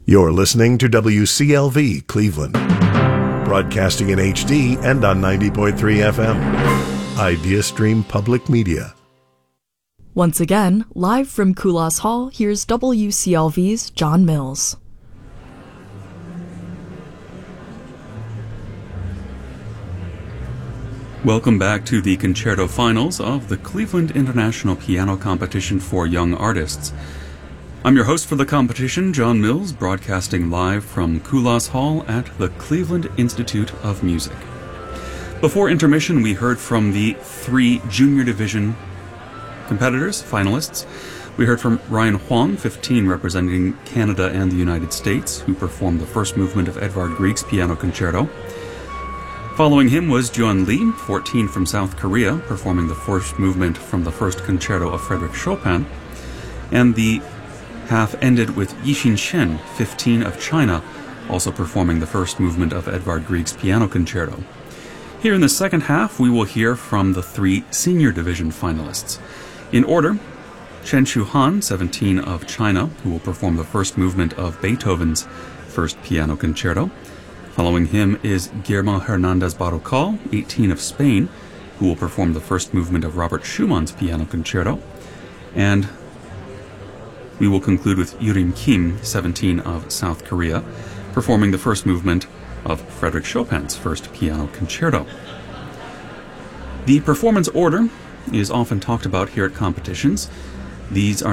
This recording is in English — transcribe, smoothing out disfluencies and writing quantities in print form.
You're listening to WCLV Cleveland, broadcasting in HD and on 90.3 FM. IdeaStream Public Media. Once again, live from Kulas Hall, here's WCLV's John Mills. Welcome back to the concerto finals of the Cleveland International Piano Competition for Young Artists. I'm your host for the competition, John Mills, broadcasting live from Kulas Hall at the Cleveland Institute of Music. Before intermission, we heard from the three junior division competitors, finalists. We heard from Ryan Huang, 15, representing Canada and the United States, who performed the first movement of Edvard Grieg's Piano Concerto. Following him was Juan Lee, 14, from South Korea, performing the first movement from the first concerto of Frédéric Chopin. And the half ended with Yixin Shen, 15, of China, also performing the first movement of Edvard Grieg's Piano Concerto. Here in the second half, we will hear from the three senior division finalists. In order, Chen Shuhan, 17, of China, who will perform the first movement of Beethoven's first piano concerto. Following him is Guillermo Hernandez Barucal, 18, of Spain, who will perform the first movement of Robert Schumann's Piano Concerto. And we will conclude with Yurim Kim, 17, of South Korea, performing the first movement of Frédéric Chopin's first piano concerto. The performance order is often talked about here at competitions. These are